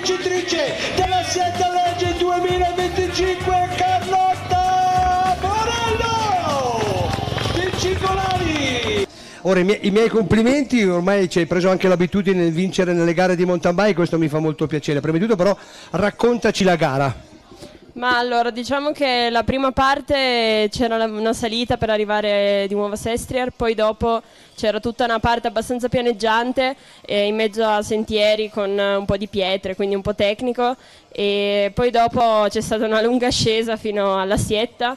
vincitrice della Sietta Legge 2025, Carlotta Borello, vincicolari. Ora i miei complimenti, ormai ci hai preso anche l'abitudine nel vincere nelle gare di mountain bike, questo mi fa molto piacere. Prima di tutto però raccontaci la gara. Ma allora, diciamo che la prima parte c'era una salita per arrivare di nuovo a Sestrier, poi dopo c'era tutta una parte abbastanza pianeggiante in mezzo a sentieri con un po' di pietre, quindi un po' tecnico, e poi dopo c'è stata una lunga ascesa fino alla Sietta,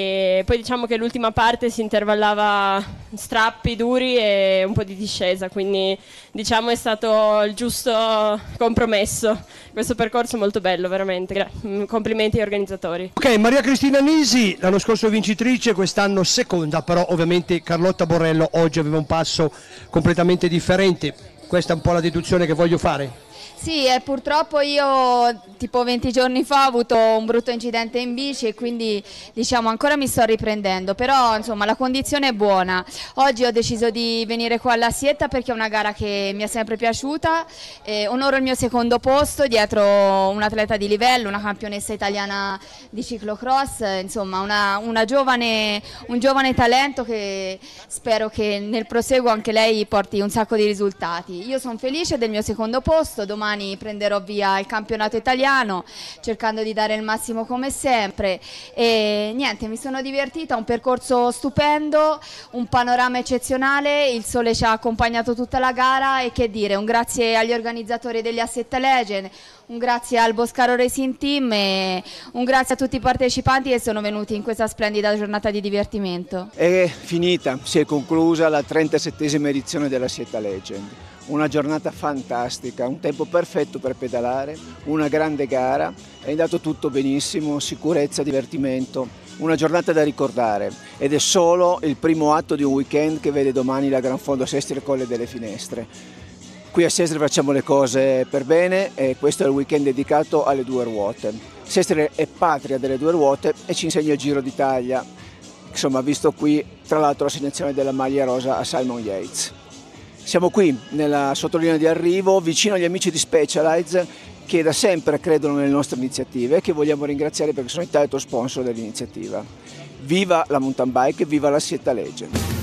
e poi diciamo che l'ultima parte si intervallava strappi duri e un po' di discesa, quindi diciamo è stato il giusto compromesso. Questo percorso è molto bello, veramente. Complimenti agli organizzatori. Ok, Maria Cristina Nisi, l'anno scorso vincitrice, quest'anno seconda, però ovviamente Carlotta Borello oggi aveva un passo completamente differente. Questa è un po' la deduzione che voglio fare. Sì, purtroppo io tipo 20 giorni fa ho avuto un brutto incidente in bici e quindi diciamo ancora mi sto riprendendo, però insomma la condizione è buona. Oggi ho deciso di venire qua alla Sietta perché è una gara che mi è sempre piaciuta, onoro il mio secondo posto dietro un atleta di livello, una campionessa italiana di ciclocross, insomma un giovane talento che spero che nel proseguo anche lei porti un sacco di risultati. Io sono felice del mio secondo posto, domani prenderò via il campionato italiano cercando di dare il massimo come sempre e niente, mi sono divertita, un percorso stupendo, un panorama eccezionale, il sole ci ha accompagnato tutta la gara e che dire, un grazie agli organizzatori degli Asset Legend, un grazie al Boscaro Racing Team e un grazie a tutti i partecipanti che sono venuti in questa splendida giornata di divertimento. È finita, si è conclusa la 37esima edizione della Sietta Legend. Una giornata fantastica, un tempo perfetto per pedalare, una grande gara, è andato tutto benissimo, sicurezza, divertimento, una giornata da ricordare ed è solo il primo atto di un weekend che vede domani la Gran Fondo Sestriere Colle delle Finestre. Qui a Sestriere facciamo le cose per bene e questo è il weekend dedicato alle due ruote. Sestriere è patria delle due ruote e ci insegna il Giro d'Italia, insomma visto qui tra l'altro l'assegnazione della maglia rosa a Simon Yates. Siamo qui nella sottolinea di arrivo vicino agli amici di Specialized che da sempre credono nelle nostre iniziative e che vogliamo ringraziare perché sono il title sponsor dell'iniziativa. Viva la mountain bike, viva la Sietta Legend!